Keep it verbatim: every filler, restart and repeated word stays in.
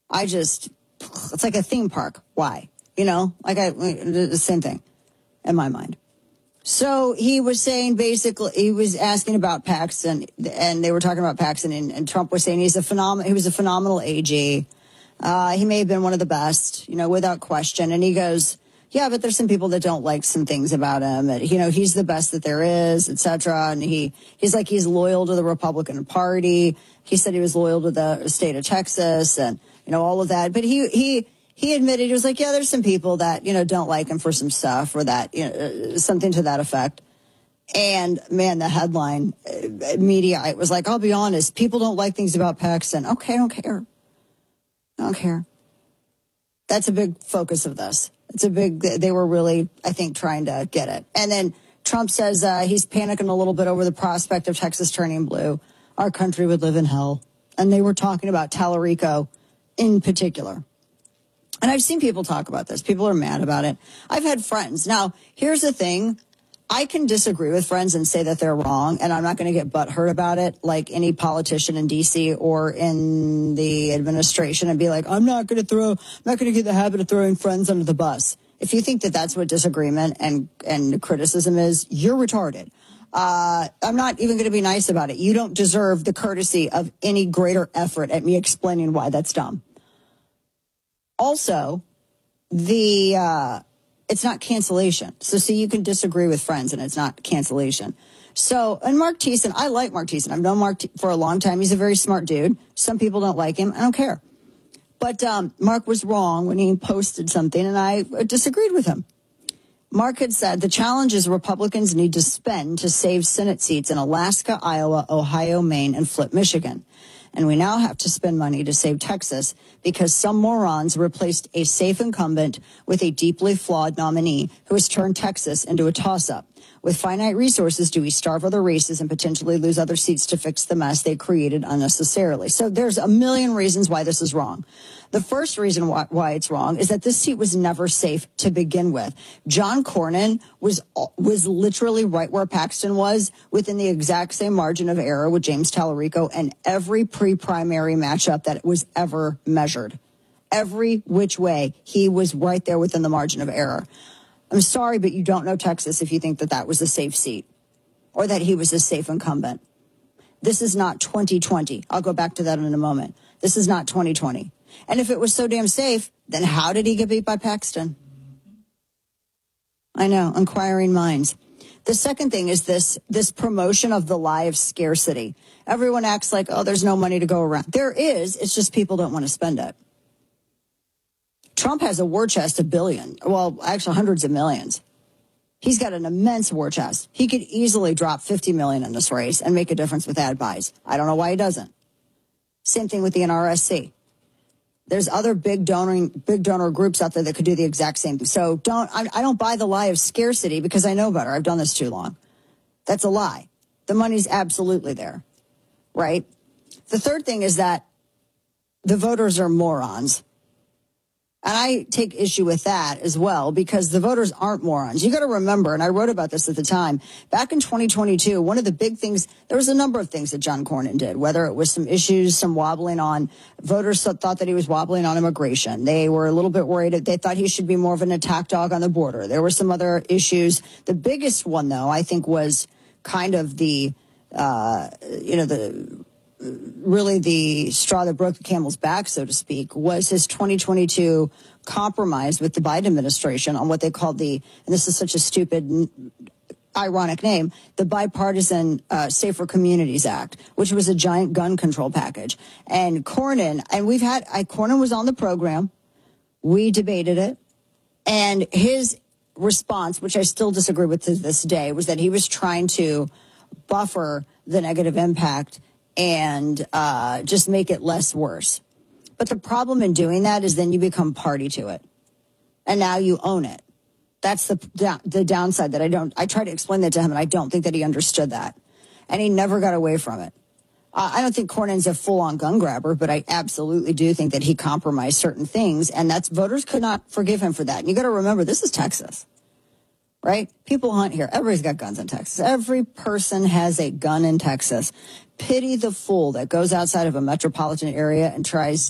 I just, it's like a theme park. Why? You know, like I, the same thing in my mind. So he was saying basically, he was asking about Paxton, and they were talking about Paxton, and, and Trump was saying he's a phenomenal, he was a phenomenal A G. Uh, he may have been one of the best, you know, without question. And he goes, yeah, but there's some people that don't like some things about him. And, you know, he's the best that there is, et cetera. And he, he's like, he's loyal to the Republican Party. He said he was loyal to the state of Texas and, you know, all of that. But he, he, he admitted, he was like, yeah, there's some people that, you know, don't like him for some stuff or that, you know, something to that effect. And man, the headline uh, media, it was like, I'll be honest, people don't like things about Paxton. Okay, I don't care. I don't care. That's a big focus of this. It's a big, they were really, I think, trying to get it. And then Trump says uh, he's panicking a little bit over the prospect of Texas turning blue. Our country would live in hell. And they were talking about Tallarico in particular. And I've seen people talk about this. People are mad about it. I've had friends. Now, here's the thing. I can disagree with friends and say that they're wrong, and I'm not going to get butthurt about it like any politician in D C or in the administration and be like, I'm not going to throw, I'm not going to get the habit of throwing friends under the bus. If you think that that's what disagreement and, and criticism is, you're retarded. Uh, I'm not even going to be nice about it. You don't deserve the courtesy of any greater effort at me explaining why that's dumb. Also, the... Uh, It's not cancellation. So, see, you can disagree with friends, and it's not cancellation. So, and Mark Thiessen, I like Mark Thiessen. I've known Mark T- for a long time. He's a very smart dude. Some people don't like him. I don't care. But um, Mark was wrong when he posted something, and I disagreed with him. Mark had said the challenge is Republicans need to spend to save Senate seats in Alaska, Iowa, Ohio, Maine, and Flip, Michigan. And we now have to spend money to save Texas because some morons replaced a safe incumbent with a deeply flawed nominee who has turned Texas into a toss-up. With finite resources, do we starve other races and potentially lose other seats to fix the mess they created unnecessarily? So there's a million reasons why this is wrong. The first reason why, why it's wrong is that this seat was never safe to begin with. John Cornyn was was literally right where Paxton was within the exact same margin of error with James Tallarico and every pre-primary matchup that was ever measured. Every which way, he was right there within the margin of error. I'm sorry, but you don't know Texas if you think that that was a safe seat or that he was a safe incumbent. This is not twenty twenty. I'll go back to that in a moment. This is not twenty twenty. And if it was so damn safe, then how did he get beat by Paxton? I know, inquiring minds. The second thing is this, this promotion of the lie of scarcity. Everyone acts like, oh, there's no money to go around. There is, it's just people don't want to spend it. Trump has a war chest of billion, well, actually hundreds of millions. He's got an immense war chest. He could easily drop fifty million in this race and make a difference with ad buys. I don't know why he doesn't. Same thing with the N R S C. There's other big donor, big donor groups out there that could do the exact same thing. So don't, I, I don't buy the lie of scarcity because I know better. I've done this too long. That's a lie. The money's absolutely there, right? The third thing is that the voters are morons. And I take issue with that as well because the voters aren't morons. You got to remember, and I wrote about this at the time, back in twenty twenty-two, one of the big things, there was a number of things that John Cornyn did, whether it was some issues, some wobbling on, voters thought that he was wobbling on immigration. They were a little bit worried. They thought he should be more of an attack dog on the border. There were some other issues. The biggest one, though, I think was kind of the, uh, you know, the... really the straw that broke the camel's back, so to speak, was his twenty twenty-two compromise with the Biden administration on what they called the, and this is such a stupid, ironic name, the Bipartisan uh, Safer Communities Act, which was a giant gun control package. And Cornyn, and we've had, I, Cornyn was on the program, we debated it, and his response, which I still disagree with to this day, was that he was trying to buffer the negative impact and uh, just make it less worse. But the problem in doing that is then you become party to it. And now you own it. That's the the downside that I don't, I tried to explain that to him and I don't think that he understood that. And he never got away from it. Uh, I don't think Cornyn's a full-on gun grabber, but I absolutely do think that he compromised certain things. And that's, voters could not forgive him for that. And you got to remember, this is Texas. Right? People hunt here. Everybody's got guns in Texas. Every person has a gun in Texas. Pity the fool that goes outside of a metropolitan area and tries